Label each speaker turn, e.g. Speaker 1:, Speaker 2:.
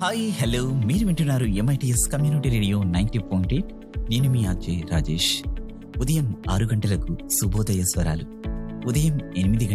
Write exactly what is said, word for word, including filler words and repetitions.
Speaker 1: Hi hello మీరు వింటున్నారు MITS community radio ninety point eight. నేను మీ అజయ్ రాజేష్. ఉదయం ఆరు గంటలకు శుభోదయ స్వరాలు, ఉదయం ఎనిమిది